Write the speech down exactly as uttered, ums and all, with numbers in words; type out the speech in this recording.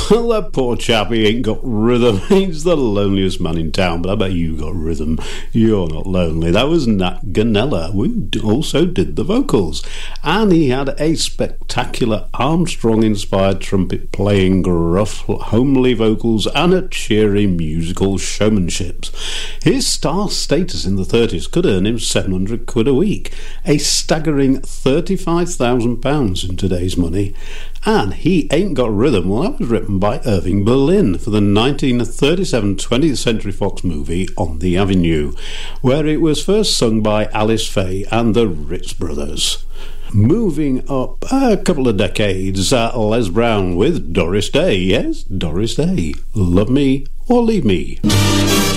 Well, that poor chap, he ain't got rhythm. He's the loneliest man in town, but I bet you got rhythm. You're not lonely. That was Nat Ganella, who also did the vocals. And he had a spectacular Armstrong-inspired trumpet playing, gruff, homely vocals, and a cheery musical showmanship. His star status in the thirties could earn him seven hundred quid a week, a staggering thirty-five thousand pounds in today's money. And He Ain't Got Rhythm, well, that was written by Irving Berlin for the nineteen thirty-seven twentieth Century Fox movie On the Avenue, where it was first sung by Alice Faye and the Ritz Brothers. Moving up a couple of decades, uh, Les Brown with Doris Day. Yes, Doris Day. Love Me or Leave Me.